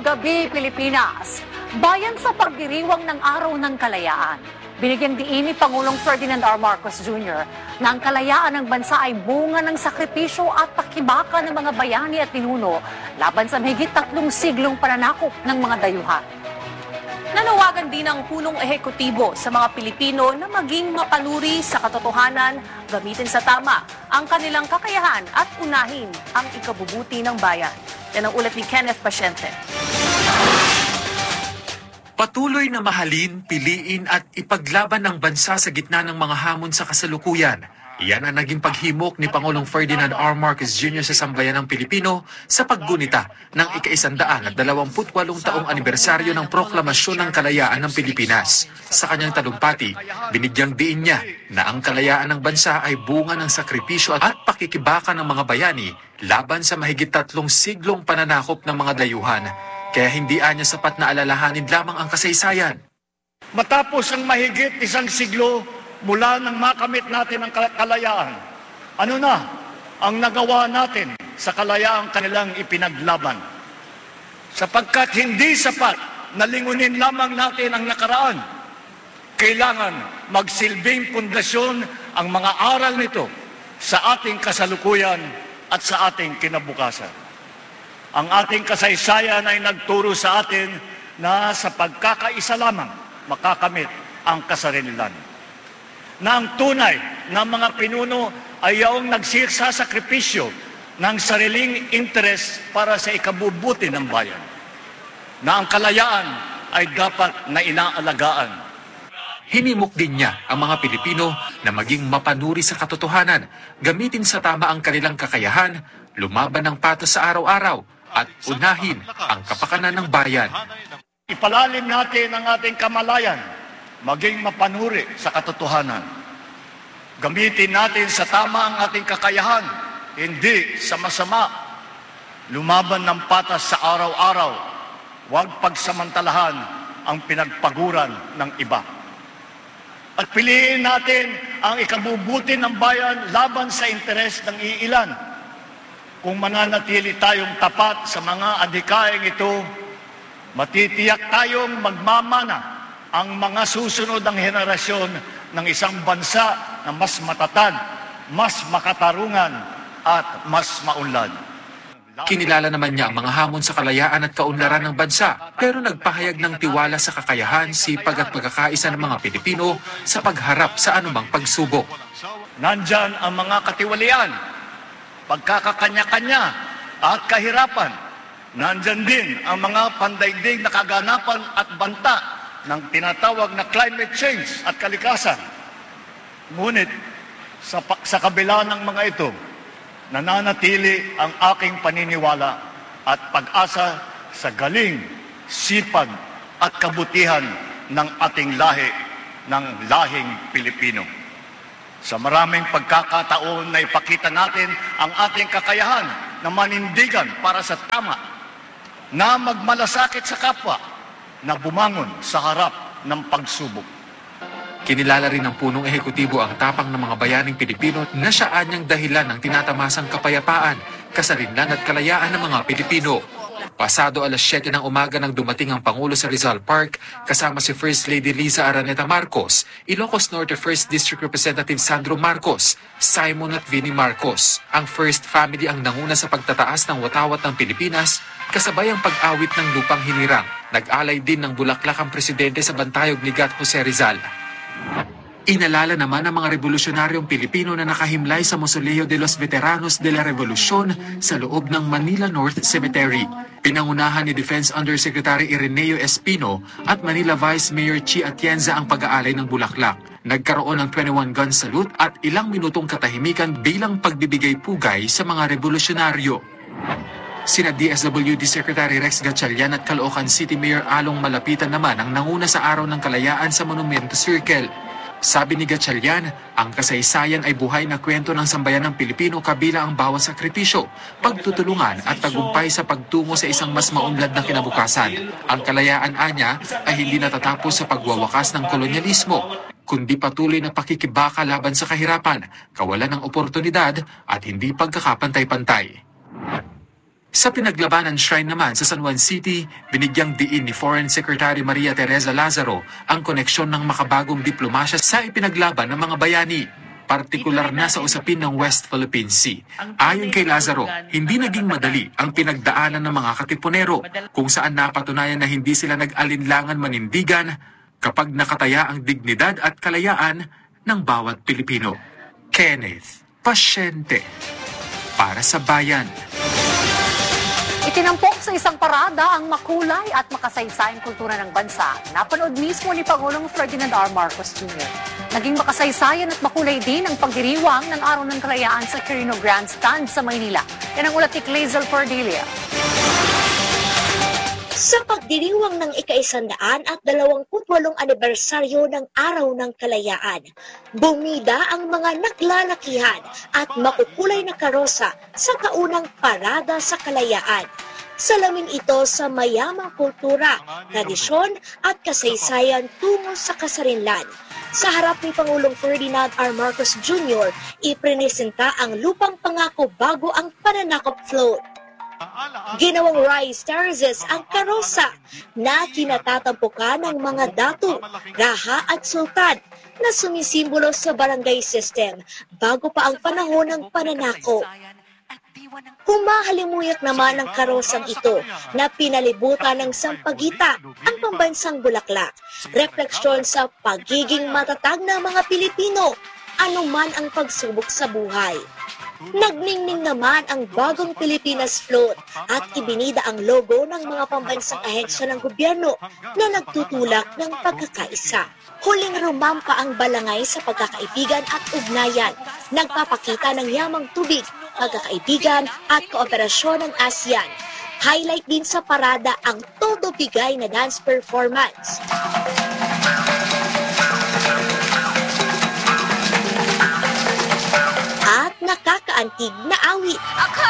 gabi, Pilipinas. Bayan sa pagdiriwang ng Araw ng Kalayaan. Binigyang diin ni Pangulong Ferdinand R. Marcos Jr. na ang kalayaan ng bansa ay bunga ng sakripisyo at pakibaka ng mga bayani at pinuno laban sa mahigit 3 siglong pananakop ng mga dayuhan. Nanawagan din ang punong ehekutibo sa mga Pilipino na maging mapanuri sa katotohanan, gamitin sa tama ang kanilang kakayahan at unahin ang ikabubuti ng bayan. Yan ang ulat ni Kenneth Pasyente. Patuloy na mahalin, piliin at ipaglaban ang bansa sa gitna ng mga hamon sa kasalukuyan. Iyan ang naging paghimok ni Pangulong Ferdinand R. Marcos Jr. sa Sambayanang Pilipino sa paggunita ng ika-128 taong anibersaryo ng Proklamasyon ng Kalayaan ng Pilipinas. Sa kanyang talumpati, binigyang diin niya na ang kalayaan ng bansa ay bunga ng sakripisyo at pakikibaka ng mga bayani laban sa mahigit 3 siglong pananakop ng mga dayuhan. Kaya hindi niya sapat na alalahanin lamang ang kasaysayan. Matapos ang mahigit 1 siglo mula nang makamit natin ang kalayaan, ano na ang nagawa natin sa kalayaang kanilang ipinaglaban? Sapagkat hindi sapat na lingunin lamang natin ang nakaraan, kailangan magsilbing pundasyon ang mga aral nito sa ating kasalukuyan at sa ating kinabukasan. Ang ating kasaysayan ay nagturo sa atin na sa pagkakaisa lamang makakamit ang kasarilan. Na ang tunay na mga pinuno ay yaong nagsasakripisyo ng sariling interes para sa ikabubuti ng bayan. Na ang kalayaan ay dapat na inaalagaan. Hinimok din niya ang mga Pilipino na maging mapanuri sa katotohanan, gamitin sa tama ang kanilang kakayahan, lumaban ng patas sa araw-araw, at unahin ang kapakanan ng bayan. Ipalalim natin ang ating kamalayan, maging mapanuri sa katotohanan. Gamitin natin sa tama ang ating kakayahan, hindi sa masama. Lumaban ng patas sa araw-araw, huwag pagsamantalahan ang pinagpaguran ng iba. At piliin natin ang ikabubuti ng bayan laban sa interes ng iilan. Kung mananatili tayong tapat sa mga adhikaing ito, matitiyak tayong magmamana ang mga susunod ng henerasyon ng isang bansa na mas matatag, mas makatarungan at mas maunlad. Kinilala naman niya ang mga hamon sa kalayaan at kaunlaran ng bansa, pero nagpahayag ng tiwala sa kakayahan, sipag at pagkakaisa ng mga Pilipino sa pagharap sa anumang pagsubok. Nandyan ang mga katiwalian, pagkakakanya-kanya at kahirapan. Nandyan din ang mga pandaigdig na kaganapan at banta ng tinatawag na climate change at kalikasan. Ngunit sa kabila ng mga ito, nananatili ang aking paniniwala at pag-asa sa galing, sipag at kabutihan ng ating lahi, ng lahing Pilipino. Sa maraming pagkakataon na ipakita natin ang ating kakayahan na manindigan para sa tama, na magmalasakit sa kapwa, na bumangon sa harap ng pagsubok. Kinilala rin ng punong ehekutibo ang tapang ng mga bayaning Pilipino na siya anyang dahilan ng tinatamasang kapayapaan, kasarinlan at kalayaan ng mga Pilipino. Pasado 7:00 ng umaga nang dumating ang Pangulo sa Rizal Park kasama si First Lady Liza Araneta Marcos, Ilocos Norte 1st District Representative Sandro Marcos, Simon at Vinnie Marcos. Ang First Family ang nanguna sa pagtataas ng watawat ng Pilipinas kasabay ang pag-awit ng lupang hinirang. Nag-alay din ng bulaklak ang presidente sa bantayog ni Gat Jose Rizal. Inalala naman ang mga revolusyonaryong Pilipino na nakahimlay sa Mausoleo de los Veteranos de la Revolucion sa loob ng Manila North Cemetery. Pinangunahan ni Defense Undersecretary Ireneo Espino at Manila Vice Mayor Chi Atienza ang pag-aalay ng bulaklak. Nagkaroon ng 21-gun salute at ilang minutong katahimikan bilang pagbibigay pugay sa mga revolusyonaryo. Sina DSWD Secretary Rex Gatchalian at Caloocan City Mayor Along Malapitan naman ang nanguna sa Araw ng Kalayaan sa Monumento Circle. Sabi ni Gatchalian, ang kasaysayan ay buhay na kwento ng sambayanang Pilipino kabilang ang bawat sakripisyo, pagtutulungan at tagumpay sa pagtungo sa isang mas maunlad na kinabukasan. Ang kalayaan anya ay hindi natatapos sa pagwawakas ng kolonyalismo, kundi patuloy na pakikibaka laban sa kahirapan, kawalan ng oportunidad at hindi pagkakapantay-pantay. Sa pinaglabanan shrine naman sa San Juan City, binigyang diin ni Foreign Secretary Maria Teresa Lazaro ang koneksyon ng makabagong diplomasya sa ipinaglaban ng mga bayani, partikular na sa usapin ng West Philippine Sea. Ayon kay Lazaro, hindi naging madali ang pinagdaanan ng mga katipunero kung saan napatunayan na hindi sila nag-alinlangan manindigan kapag nakataya ang dignidad at kalayaan ng bawat Pilipino. Kenneth Pasyente, para sa Bayan. Itinampok sa isang parada ang makulay at makasaysayang kultura ng bansa. Napanood mismo ni Pangulong Ferdinand R. Marcos Jr. Naging makasaysayan at makulay din ang pagdiriwang ng Araw ng Kalayaan sa Quirino Grandstand sa Maynila. Yan ang ulat ni Clazel Cordelia. Sa pagdiriwang ng ika-128 anibersaryo ng Araw ng Kalayaan, bumida ang mga naglalakihan at makukulay na karosa sa kaunang parada sa kalayaan. Salamin ito sa mayamang kultura, tradisyon at kasaysayan tungo sa kasarinlan. Sa harap ni Pangulong Ferdinand R. Marcos Jr., ipresenta ang Lupang Pangako bago ang Pananakop Float. Ginawang rice terraces ang karosa na kinatatampukan ng mga datu, raha at sultan na sumisimbolo sa barangay system bago pa ang panahon ng pananako. Humahalimuyat naman ang karosang ito na pinalibutan ng sampagita ang pambansang bulaklak, refleksyon sa pagiging matatag ng mga Pilipino, anuman ang pagsubok sa buhay. Nagningning naman ang bagong Pilipinas float at ibinida ang logo ng mga pambansang ahensya ng gobyerno na nagtutulak ng pagkakaisa. Huling rumampa ang balangay sa pagkakaibigan at ugnayan, nagpapakita ng yamang tubig, pagkakaibigan at kooperasyon ng ASEAN. Highlight din sa parada ang todo bigay na dance performance. At nakakaantig na awit.